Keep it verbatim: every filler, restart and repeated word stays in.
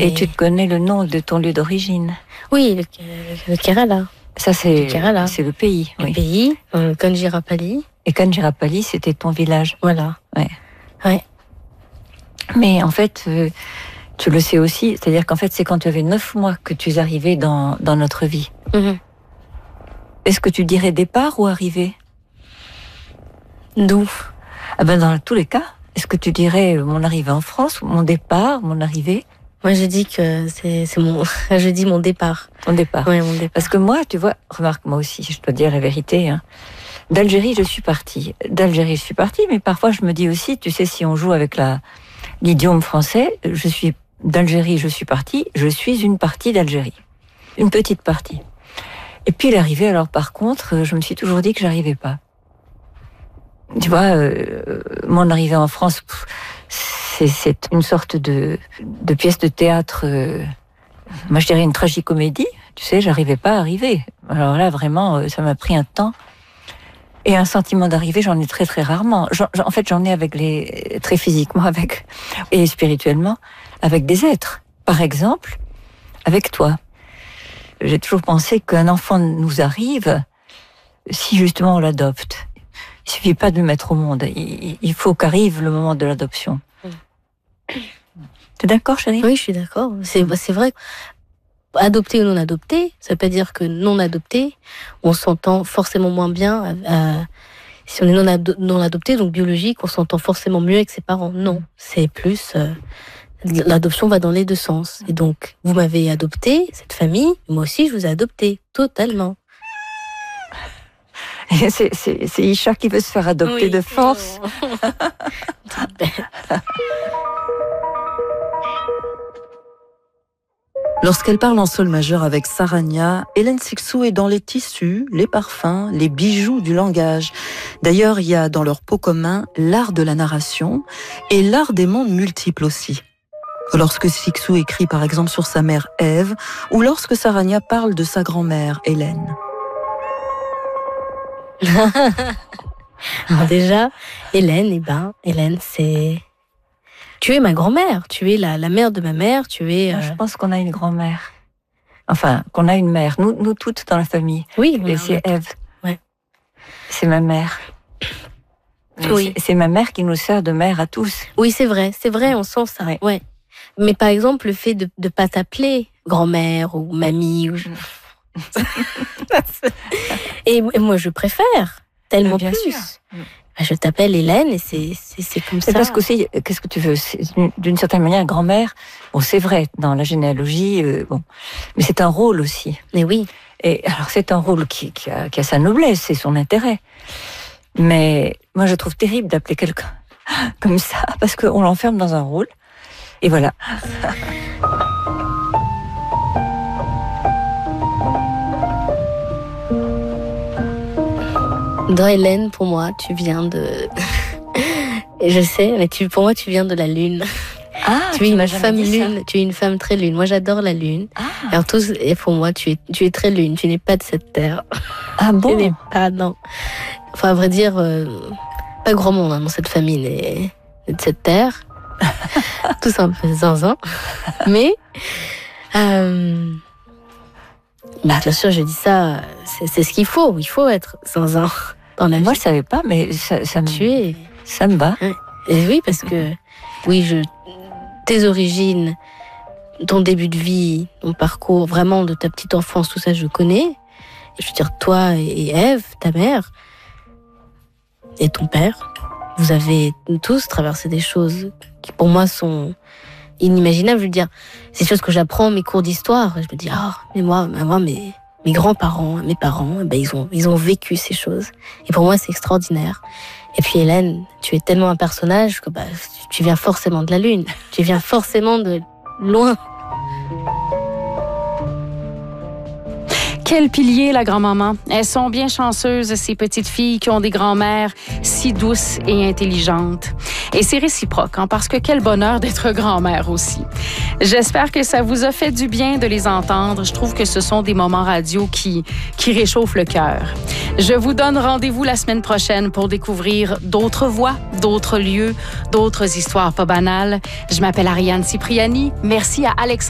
Et, Et tu te connais le nom de ton lieu d'origine? Oui, le, le Kerala. Ça, c'est le, c'est le pays. Le oui. pays, euh, Kanjirapalli. Et Kanjirapalli, c'était ton village. Voilà. Ouais. Ouais. Mais en fait, euh, tu le sais aussi, c'est-à-dire qu'en fait, c'est quand tu avais neuf mois que tu es arrivé dans, dans notre vie. Mm-hmm. Est-ce que tu dirais départ ou arrivée? D'où? Ah ben, dans tous les cas, est-ce que tu dirais mon arrivée en France, ou mon départ, mon arrivée? Moi, je dis que c'est, c'est mon, je dis mon départ. Mon départ. Oui, mon départ. Parce que moi, tu vois, remarque, moi aussi, je dois dire la vérité, hein. D'Algérie, je suis partie. D'Algérie, je suis partie, mais parfois, je me dis aussi, tu sais, si on joue avec la, l'idiome français, je suis d'Algérie, je suis partie, je suis une partie d'Algérie. Une petite partie. Et puis, l'arrivée, alors, par contre, je me suis toujours dit que j'arrivais pas. Tu vois, euh, mon arrivée en France, pff, c'est, c'est une sorte de, de pièce de théâtre, euh, moi je dirais une tragicomédie, tu sais, j'arrivais pas à arriver. Alors là, vraiment, ça m'a pris un temps. Et un sentiment d'arrivée, j'en ai très très rarement. J'en, en fait, j'en ai avec les, très physiquement, avec, et spirituellement, avec des êtres. Par exemple, avec toi. J'ai toujours pensé qu'un enfant nous arrive si justement on l'adopte. Il suffit pas de le mettre au monde. Il, il faut qu'arrive le moment de l'adoption. T'es d'accord, chérie? Oui, je suis d'accord. C'est, c'est vrai. Adopté ou non adopté, ça veut pas dire que non adopté, on s'entend forcément moins bien. Euh, si on est non, ado- non adopté, donc biologique, on s'entend forcément mieux avec ses parents. Non, c'est plus. Euh, l'adoption va dans les deux sens. Et donc, vous m'avez adopté, cette famille, moi aussi, je vous ai adopté, totalement. C'est, c'est, c'est Isha qui veut se faire adopter oui. de force. Lorsqu'elle parle en sol majeur avec Sarania, Hélène Cixous est dans les tissus, les parfums, les bijoux du langage. D'ailleurs, il y a dans leur pot commun l'art de la narration et l'art des mondes multiples aussi. Lorsque Cixous écrit par exemple sur sa mère Ève, ou lorsque Sarania parle de sa grand-mère Hélène. Alors déjà, Hélène, eh ben, Hélène, c'est... Tu es ma grand-mère, tu es la, la mère de ma mère, tu es... Euh... Je pense qu'on a une grand-mère. Enfin, qu'on a une mère. Nous, nous toutes dans la famille. Oui. Et c'est Ève. Ouais. C'est ma mère. Oui. C'est, c'est ma mère qui nous sert de mère à tous. Oui, c'est vrai, c'est vrai, on sent ça. Ouais. ouais. Mais par exemple, le fait de ne pas t'appeler grand-mère ou mamie... Ou... et, et moi, je préfère tellement bien plus. Sûr. Je t'appelle Hélène et c'est, c'est, c'est comme c'est ça. Parce qu'aussi, qu'est-ce que tu veux? C'est, d'une certaine manière, grand-mère, bon, c'est vrai, dans la généalogie, euh, bon, mais c'est un rôle aussi. Mais oui. Et alors, c'est un rôle qui, qui, a, qui a sa noblesse et son intérêt. Mais moi, je trouve terrible d'appeler quelqu'un comme ça, parce qu'on l'enferme dans un rôle. Et voilà. Dans Hélène, pour moi, tu viens de... Je sais, mais tu, pour moi, tu viens de la lune. Ah, tu es une femme lune, ça. Tu es une femme très lune. Moi, j'adore la lune. Ah. Alors, tous, et pour moi, tu es, tu es très lune. Tu n'es pas de cette terre. Ah bon? Tu n'es pas, non. Enfin, à vrai dire, euh, pas grand monde hein, dans cette famille n'est, n'est de cette terre. Tous un peu zinzin. Mais, euh, bah, bien sûr, je dis ça, c'est, c'est ce qu'il faut. Il faut être zinzin dans la vie. Moi, je savais pas, mais ça, ça me, tu es. Ça me bat. Et oui, parce que, oui, je, tes origines, ton début de vie, ton parcours, vraiment de ta petite enfance, tout ça, je connais. Je veux dire, toi et Ève, ta mère, et ton père, vous avez tous traversé des choses qui, pour moi, sont inimaginables. Je veux dire, c'est des choses que j'apprends mes cours d'histoire. Je me dis, ah, oh, mais moi, moi, mes, mes grands-parents, mes parents, ben, ils ont, ils ont vécu ces choses. Et pour moi, c'est extraordinaire. Et puis, Hélène, tu es tellement un personnage que, bah, tu viens forcément de la Lune. Tu viens forcément de loin. Quel pilier, la grand-maman. Elles sont bien chanceuses, ces petites filles qui ont des grand-mères si douces et intelligentes. Et c'est réciproque, hein, parce que quel bonheur d'être grand-mère aussi. J'espère que ça vous a fait du bien de les entendre. Je trouve que ce sont des moments radio qui, qui réchauffent le cœur. Je vous donne rendez-vous la semaine prochaine pour découvrir d'autres voix, d'autres lieux, d'autres histoires pas banales. Je m'appelle Ariane Cipriani. Merci à Alexandre